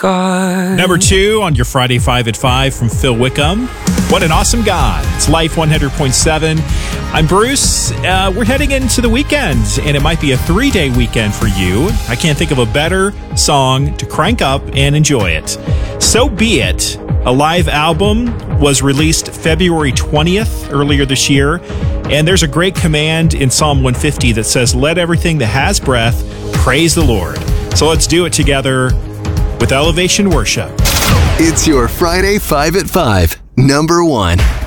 God. Number 2 on your Friday 5 at 5 from Phil Wickham. What an awesome God. It's Life 100.7. I'm Bruce. We're heading into the weekend, and it might be a 3-day weekend for you. I can't think of a better song to crank up and enjoy it. So Be It, a live album, was released February 20th earlier this year. And there's a great command in Psalm 150 that says, let everything that has breath praise the Lord. So let's do it together with Elevation Worship. It's your Friday 5 at 5, number 1.